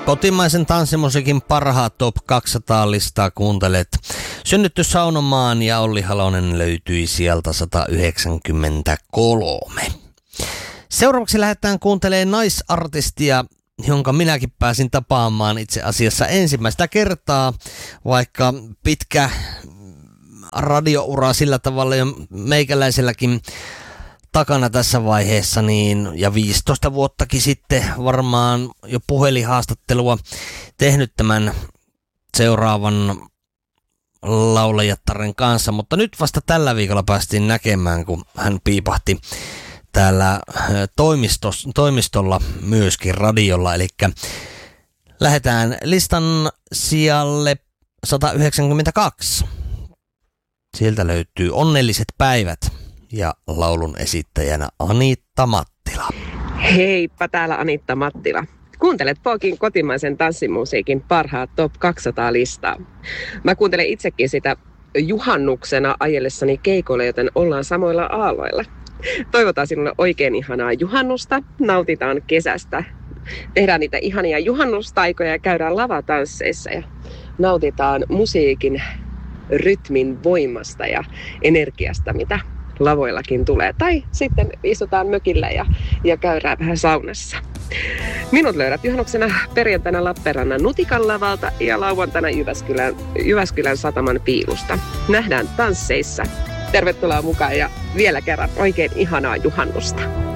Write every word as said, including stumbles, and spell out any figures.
Kotimaisen tanssimusiikin parhaat Top kaksisataa-listaa kuuntelet. Synnytty Saunomaan ja Olli Halonen löytyi sieltä sata yhdeksänkymmentäkolme. Seuraavaksi lähdetään kuuntelemaan naisartistia, jonka minäkin pääsin tapaamaan itse asiassa ensimmäistä kertaa, vaikka pitkä radioura sillä tavalla jo meikäläiselläkin takana tässä vaiheessa, niin, ja viisitoista vuottakin sitten varmaan jo puhelinhaastattelua tehnyt tämän seuraavan laulajattaren kanssa, mutta nyt vasta tällä viikolla päästiin näkemään, kun hän piipahti täällä toimistos, toimistolla myöskin radiolla, eli lähdetään listan sijalle sata yhdeksänkymmentäkaksi. Sieltä löytyy Onnelliset päivät ja laulun esittäjänä Anitta Mattila. Heippa, täällä Anitta Mattila. Kuuntelet Pokin kotimaisen tanssimusiikin parhaat Top kaksisataa-listaa. Mä kuuntelen itsekin sitä juhannuksena ajellessani keikoille, joten ollaan samoilla aalloilla. Toivotaan sinulle oikein ihanaa juhannusta, nautitaan kesästä, tehdään niitä ihania juhannustaikoja ja käydään lavatansseissa ja nautitaan musiikin rytmin voimasta ja energiasta, mitä lavoillakin tulee. Tai sitten istutaan mökillä ja, ja käydään vähän saunassa. Minut löydät juhannuksena perjantaina Lappeenrannan Nutikan lavalta ja lauantaina Jyväskylän, Jyväskylän sataman piilusta. Nähdään tansseissa. Tervetuloa mukaan ja vielä kerran oikein ihanaa juhannusta.